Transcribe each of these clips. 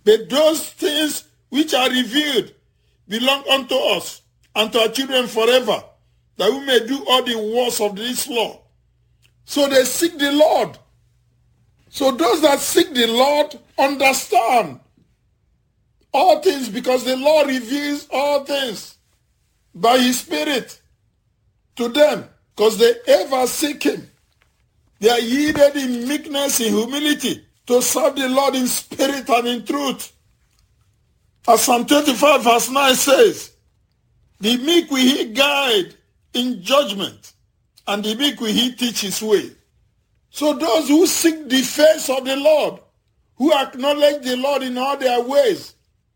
But those things which are revealed belong unto us and to our children forever, that we may do all the works of this law. So they seek the Lord. So those that seek the Lord understand all things, because the Lord reveals all things by his Spirit to them, because they ever seek him. They are yielded in meekness, in humility, to serve the Lord in spirit and in truth. As Psalm 25 verse 9 says, the meek will he guide in judgment, and the meek will he teach his way. So those who seek the face of the Lord, who acknowledge the Lord in all their ways,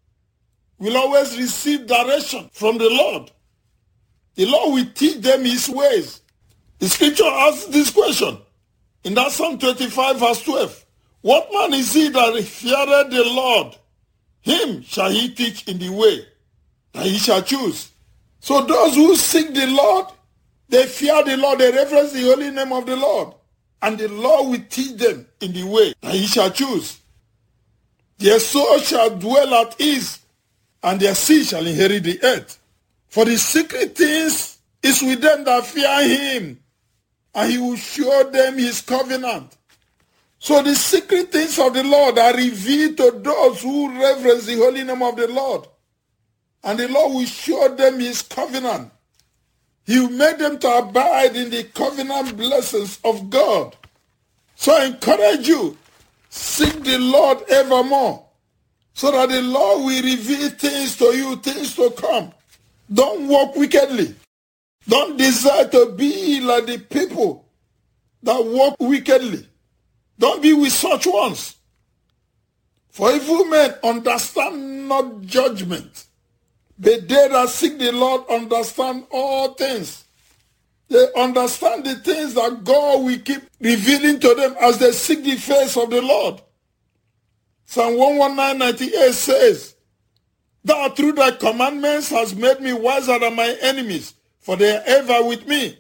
will always receive direction from the Lord. The Lord will teach them his ways. The scripture asks this question in that Psalm 25 verse 12. What man is he that feareth the Lord? Him shall he teach in the way that he shall choose. So those who seek the Lord, they fear the Lord, they reverence the holy name of the Lord, and the Lord will teach them in the way that he shall choose. Their soul shall dwell at ease, and their seed shall inherit the earth. For the secret things is with them that fear him, and he will show them his covenant. So the secret things of the Lord are revealed to those who reverence the holy name of the Lord. And the Lord will show them his covenant. He will make them to abide in the covenant blessings of God. So I encourage you, seek the Lord evermore, so that the Lord will reveal things to you, things to come. Don't walk wickedly. Don't desire to be like the people that walk wickedly. Don't be with such ones. For evil men understand not judgment, but they that seek the Lord understand all things. They understand the things that God will keep revealing to them as they seek the face of the Lord. Psalm 119:98 says, Thou through thy commandments hast made me wiser than my enemies, for they are ever with me.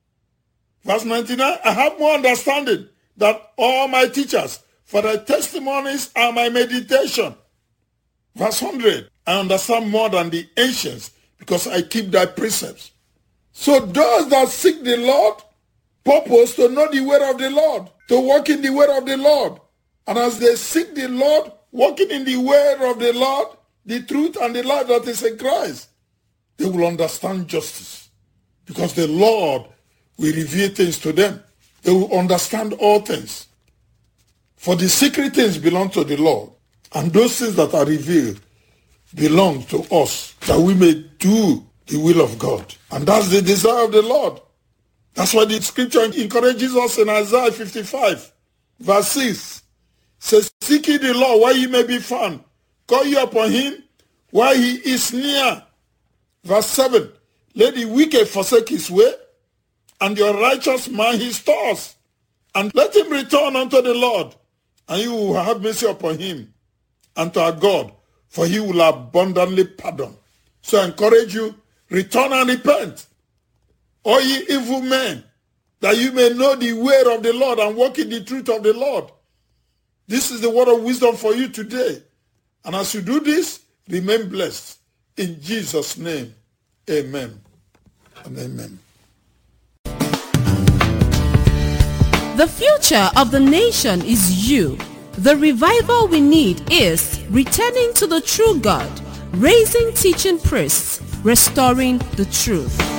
Verse 99, I have more understanding than all my teachers, for thy testimonies are my meditation. Verse 100, I understand more than the ancients, because I keep thy precepts. So those that seek the Lord purpose to know the word of the Lord, to walk in the word of the Lord. And as they seek the Lord, walking in the word of the Lord, the truth and the life that is in Christ, they will understand justice, because the Lord will reveal things to them. They will understand all things. For the secret things belong to the Lord, and those things that are revealed belong to us, that we may do the will of God. And that's the desire of the Lord. That's why the scripture encourages us in Isaiah 55, verse 6. Says, seek ye the Lord while he may be found. Call ye upon him while he is near. Verse 7. Let the wicked forsake his way, and your righteous man his thoughts. And let him return unto the Lord, and he will have mercy upon him, and to our God, for he will abundantly pardon. So I encourage you, return and repent, all ye evil men, that you may know the way of the Lord and walk in the truth of the Lord. This is the word of wisdom for you today. And as you do this, remain blessed. In Jesus' name, amen and amen. The future of the nation is you. The revival we need is returning to the true God, raising teaching priests, restoring the truth.